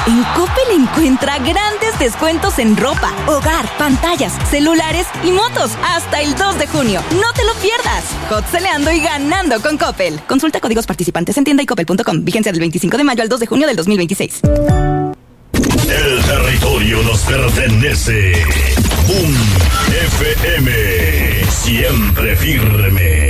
En Coppel encuentra grandes descuentos en ropa, hogar, pantallas, celulares y motos hasta el 2 de junio. ¡No te lo pierdas! Hot-seleando y ganando con Coppel. Consulta códigos participantes en tienda y coppel.com. Vigencia del 25 de mayo al 2 de junio del 2026. El territorio nos pertenece. Boom FM, siempre firme.